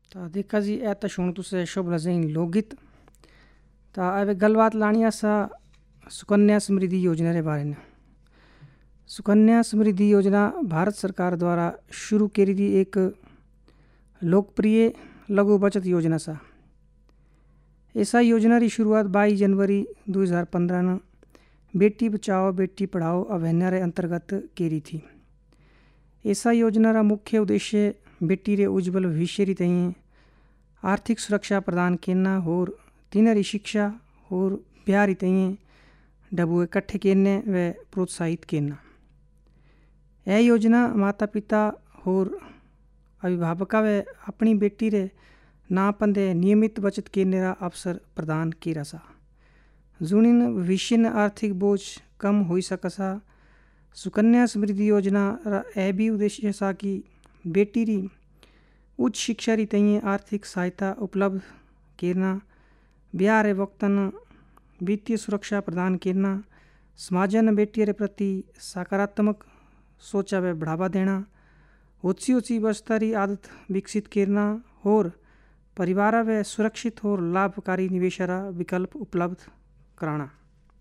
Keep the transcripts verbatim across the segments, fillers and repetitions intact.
ता देखा जी ऐ शुण तुसे शुभ रजें लोकगीत ता अब गलबात लानी असा सुकन्या समृद्धि योजना रे बारे में। सुकन्या समृद्धि योजना भारत सरकार द्वारा शुरू करी दी एक लोकप्रिय लघु बचत योजना सा। ऐसा योजना री शुरुआत बाईस जनवरी दो हज़ार पंद्रह न बेटी बचाओ बेटी पढ़ाओ अभियान रे अंतर्गत करी थी। ऐसा योजना रा मुख्य उद्देश्य बेटी रे उज्जवल भविष्य री तई आर्थिक सुरक्षा प्रदान करना और तिनरी शिक्षा और ब्याह री तई डबू इकट्ठे करने व प्रोत्साहित करना। यह योजना माता पिता और अभिभावक व अपनी बेटी रे ना पंदे नियमित बचत करने का अवसर प्रदान किया सा, जुनिन भविष्य न आर्थिक बोझ कम हो सकसा। सुकन्या समृद्धि योजना रा यह भी उद्देश्य सा कि बेटी री उच्च शिक्षा री तई आर्थिक सहायता उपलब्ध करना, ब्याह रे वक्तन वित्तीय सुरक्षा प्रदान करना, समाजन बेटी रे प्रति सकारात्मक सोचा व बढ़ावा देना, ऊँची ऊँची बचत री आदत विकसित करना और परिवार व सुरक्षित और लाभकारी निवेश रा विकल्प उपलब्ध कराना।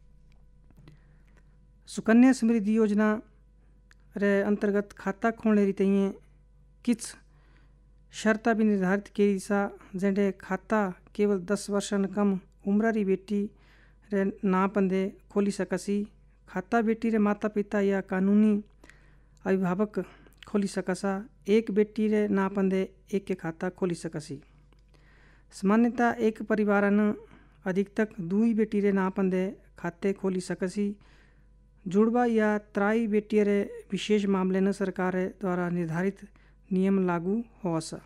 सुकन्या समृद्धि योजना रे अंतर्गत खाता खोलने री तई किछ शर्त भी निर्धारित करी सा, जेंडे खाता केवल दस वर्ष न कम उम्र री बेटी रे ना पंदे खोली सकसी। खाता बेटी रे माता पिता या कानूनी अभिभावक खोली सकसा। एक बेटी रे ना पंदे एक के खाता खोली सकसी। सामान्यतः एक परिवार न अधिकतक दुई बेटी रे ना पंदे खाते खोली सकसी। जुड़वा या त्राई बेटी रे विशेष मामले न सरकार द्वारा निर्धारित नियम लागू हो सा।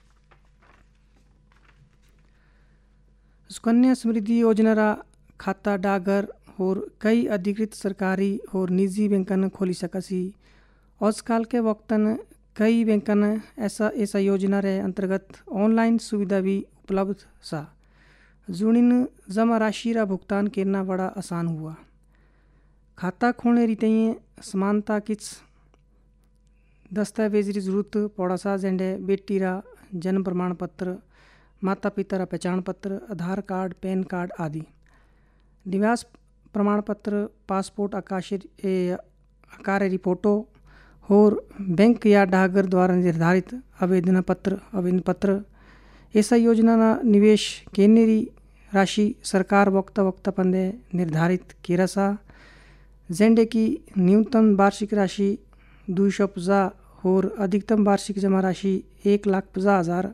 सुकन्या समृद्धि योजना रा खाता डाकघर और कई अधिकृत सरकारी और निजी बैंकन खोली सकसी। आजकल के वक्तन कई बैंकन ऐसा ऐसा योजना रे अंतर्गत ऑनलाइन सुविधा भी उपलब्ध सा, जुनिन जमा राशि रा भुगतान करना बड़ा आसान हुआ। खाता खोलने री तई समानता किछ दस्तावेज री जरूरत पड़ा सा, जेंडे बेटी रा जन्म प्रमाण पत्र, माता पिता रा पहचान पत्र, आधार कार्ड, पैन कार्ड आदि। निवास प्रमाण पत्र, पासपोर्ट आकार री फोटो और बैंक या डाकघर द्वारा निर्धारित आवेदन पत्र आवेदन पत्र। ऐसा योजना ना निवेश करने री राशि सरकार वक्त वक्त पंदे निर्धारित किया सा, जेंडे की न्यूनतम वार्षिक राशि दो सौ पचास और अधिकतम वार्षिक जमा राशि एक लाख पचास हज़ार